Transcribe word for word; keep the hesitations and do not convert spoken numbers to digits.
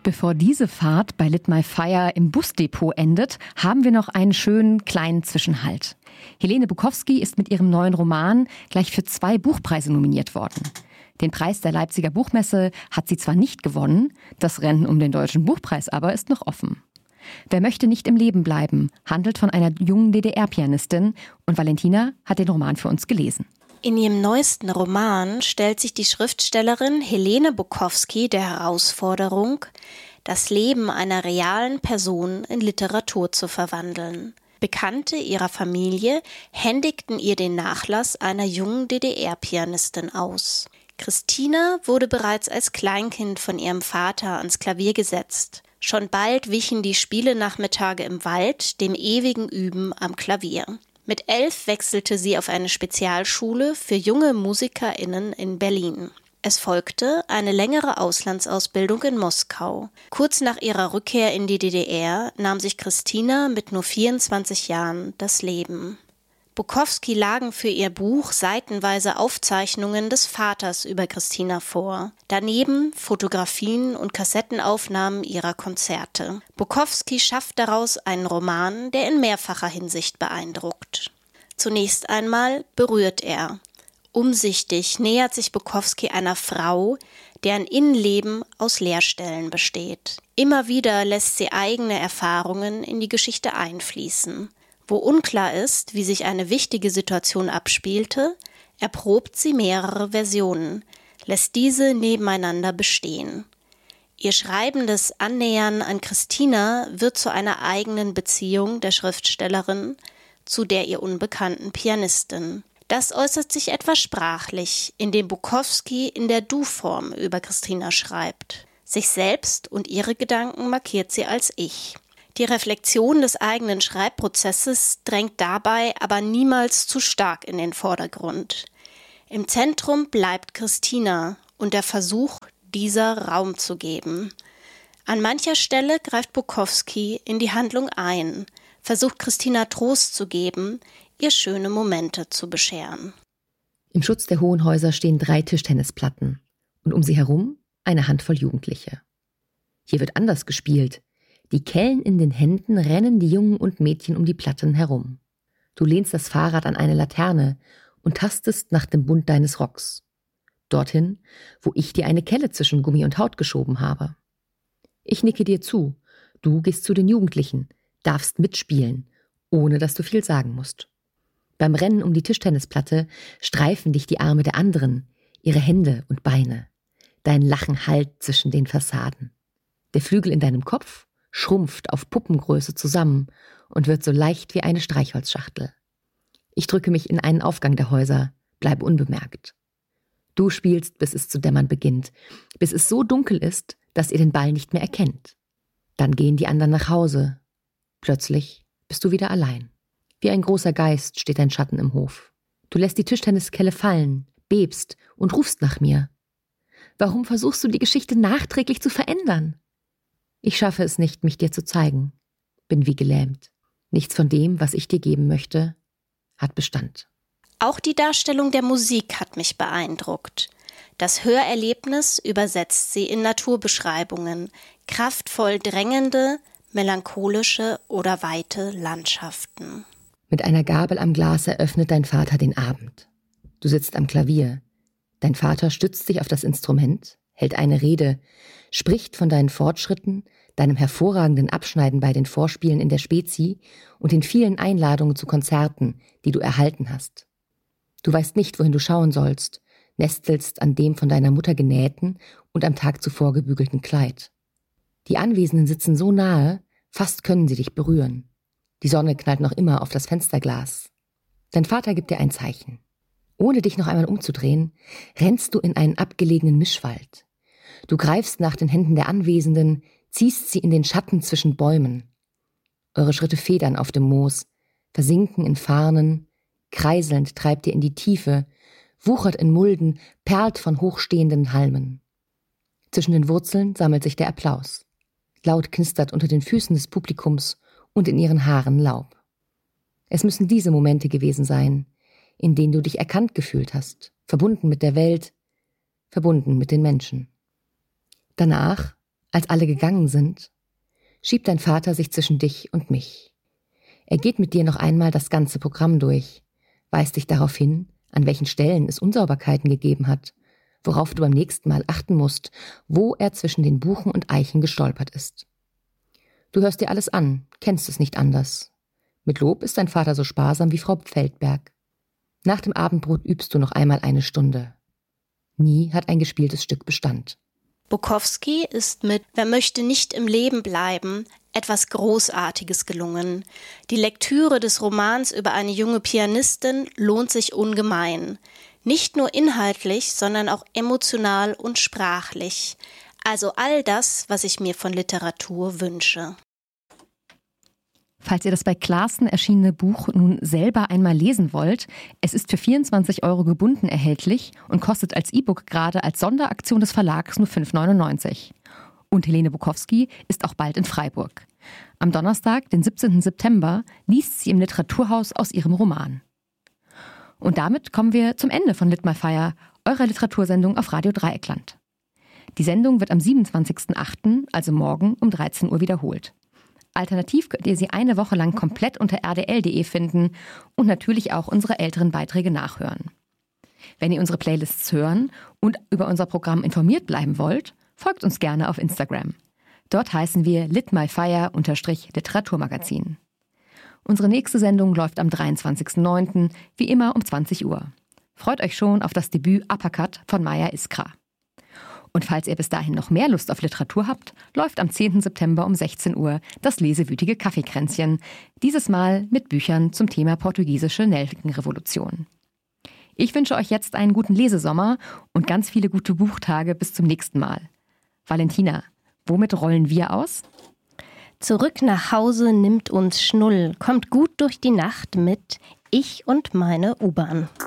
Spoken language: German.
Bevor diese Fahrt bei Lit My Fire im Busdepot endet, haben wir noch einen schönen kleinen Zwischenhalt. Helene Bukowski ist mit ihrem neuen Roman gleich für zwei Buchpreise nominiert worden. Den Preis der Leipziger Buchmesse hat sie zwar nicht gewonnen, das Rennen um den Deutschen Buchpreis aber ist noch offen. Wer möchte nicht im Leben bleiben, handelt von einer jungen D D R-Pianistin und Valentina hat den Roman für uns gelesen. In ihrem neuesten Roman stellt sich die Schriftstellerin Helene Bukowski der Herausforderung, das Leben einer realen Person in Literatur zu verwandeln. Bekannte ihrer Familie händigten ihr den Nachlass einer jungen D D R-Pianistin aus. Christina wurde bereits als Kleinkind von ihrem Vater ans Klavier gesetzt. Schon bald wichen die Spielenachmittage im Wald dem ewigen Üben am Klavier. Mit elf wechselte sie auf eine Spezialschule für junge MusikerInnen in Berlin. Es folgte eine längere Auslandsausbildung in Moskau. Kurz nach ihrer Rückkehr in die D D R nahm sich Christina mit nur vierundzwanzig Jahren das Leben. Bukowski lagen für ihr Buch seitenweise Aufzeichnungen des Vaters über Christina vor. Daneben Fotografien und Kassettenaufnahmen ihrer Konzerte. Bukowski schafft daraus einen Roman, der in mehrfacher Hinsicht beeindruckt. Zunächst einmal berührt er. Umsichtig nähert sich Bukowski einer Frau, deren Innenleben aus Leerstellen besteht. Immer wieder lässt sie eigene Erfahrungen in die Geschichte einfließen. Wo unklar ist, wie sich eine wichtige Situation abspielte, erprobt sie mehrere Versionen, lässt diese nebeneinander bestehen. Ihr schreibendes Annähern an Christina wird zu einer eigenen Beziehung der Schriftstellerin zu der ihr unbekannten Pianistin. Das äußert sich etwa sprachlich, indem Bukowski in der Du-Form über Christina schreibt. Sich selbst und ihre Gedanken markiert sie als Ich. Die Reflexion des eigenen Schreibprozesses drängt dabei aber niemals zu stark in den Vordergrund. Im Zentrum bleibt Christina und der Versuch, dieser Raum zu geben. An mancher Stelle greift Bukowski in die Handlung ein, versucht Christina Trost zu geben, ihr schöne Momente zu bescheren. Im Schutz der hohen Häuser stehen drei Tischtennisplatten und um sie herum eine Handvoll Jugendliche. Hier wird anders gespielt. Die Kellen in den Händen rennen die Jungen und Mädchen um die Platten herum. Du lehnst das Fahrrad an eine Laterne und tastest nach dem Bund deines Rocks. Dorthin, wo ich dir eine Kelle zwischen Gummi und Haut geschoben habe. Ich nicke dir zu. Du gehst zu den Jugendlichen, darfst mitspielen, ohne dass du viel sagen musst. Beim Rennen um die Tischtennisplatte streifen dich die Arme der anderen, ihre Hände und Beine. Dein Lachen hallt zwischen den Fassaden. Der Flügel in deinem Kopf schrumpft auf Puppengröße zusammen und wird so leicht wie eine Streichholzschachtel. Ich drücke mich in einen Aufgang der Häuser, bleibe unbemerkt. Du spielst, bis es zu dämmern beginnt, bis es so dunkel ist, dass ihr den Ball nicht mehr erkennt. Dann gehen die anderen nach Hause. Plötzlich bist du wieder allein. Wie ein großer Geist steht dein Schatten im Hof. Du lässt die Tischtenniskelle fallen, bebst und rufst nach mir. Warum versuchst du die Geschichte nachträglich zu verändern? Ich schaffe es nicht, mich dir zu zeigen. Bin wie gelähmt. Nichts von dem, was ich dir geben möchte, hat Bestand. Auch die Darstellung der Musik hat mich beeindruckt. Das Hörerlebnis übersetzt sie in Naturbeschreibungen, kraftvoll drängende, melancholische oder weite Landschaften. Mit einer Gabel am Glas eröffnet dein Vater den Abend. Du sitzt am Klavier. Dein Vater stützt sich auf das Instrument, hält eine Rede, spricht von deinen Fortschritten, deinem hervorragenden Abschneiden bei den Vorspielen in der Spezi und den vielen Einladungen zu Konzerten, die du erhalten hast. Du weißt nicht, wohin du schauen sollst, nestelst an dem von deiner Mutter genähten und am Tag zuvor gebügelten Kleid. Die Anwesenden sitzen so nahe, fast können sie dich berühren. Die Sonne knallt noch immer auf das Fensterglas. Dein Vater gibt dir ein Zeichen. Ohne dich noch einmal umzudrehen, rennst du in einen abgelegenen Mischwald. Du greifst nach den Händen der Anwesenden, ziehst sie in den Schatten zwischen Bäumen. Eure Schritte federn auf dem Moos, versinken in Farnen, kreiselnd treibt ihr in die Tiefe, wuchert in Mulden, perlt von hochstehenden Halmen. Zwischen den Wurzeln sammelt sich der Applaus. Laut knistert unter den Füßen des Publikums und in ihren Haaren Laub. Es müssen diese Momente gewesen sein, in denen du dich erkannt gefühlt hast, verbunden mit der Welt, verbunden mit den Menschen. Danach, Als alle gegangen sind, schiebt dein Vater sich zwischen dich und mich. Er geht mit dir noch einmal das ganze Programm durch, weist dich darauf hin, an welchen Stellen es Unsauberkeiten gegeben hat, worauf du beim nächsten Mal achten musst, wo er zwischen den Buchen und Eichen gestolpert ist. Du hörst dir alles an, kennst es nicht anders. Mit Lob ist dein Vater so sparsam wie Frau Feldberg. Nach dem Abendbrot übst du noch einmal eine Stunde. Nie hat ein gespieltes Stück Bestand. Bukowski ist mit Wer möchte nicht im Leben bleiben etwas Großartiges gelungen. Die Lektüre des Romans über eine junge Pianistin lohnt sich ungemein. Nicht nur inhaltlich, sondern auch emotional und sprachlich. Also all das, was ich mir von Literatur wünsche. Falls ihr das bei Claesen erschienene Buch nun selber einmal lesen wollt, es ist für vierundzwanzig Euro gebunden erhältlich und kostet als E-Book gerade als Sonderaktion des Verlags nur fünf neunundneunzig. Und Helene Bukowski ist auch bald in Freiburg. Am Donnerstag, den siebzehnten September, liest sie im Literaturhaus aus ihrem Roman. Und damit kommen wir zum Ende von Lit My Fire, eurer Literatursendung auf Radio Dreieckland. Die Sendung wird am siebenundzwanzigsten achten, also morgen um dreizehn Uhr wiederholt. Alternativ könnt ihr sie eine Woche lang komplett unter r d l punkt d e finden und natürlich auch unsere älteren Beiträge nachhören. Wenn ihr unsere Playlists hören und über unser Programm informiert bleiben wollt, folgt uns gerne auf Instagram. Dort heißen wir litmyfire-literaturmagazin. Unsere nächste Sendung läuft am dreiundzwanzigsten neunten wie immer um zwanzig Uhr. Freut euch schon auf das Debüt Uppercut von Maya Iskra. Und falls ihr bis dahin noch mehr Lust auf Literatur habt, läuft am zehnten September um sechzehn Uhr das lesewütige Kaffeekränzchen. Dieses Mal mit Büchern zum Thema portugiesische Nelkenrevolution. Ich wünsche euch jetzt einen guten Lesesommer und ganz viele gute Buchtage bis zum nächsten Mal. Valentina, womit rollen wir aus? Zurück nach Hause nimmt uns Schnull, kommt gut durch die Nacht mit Ich und meine U-Bahn.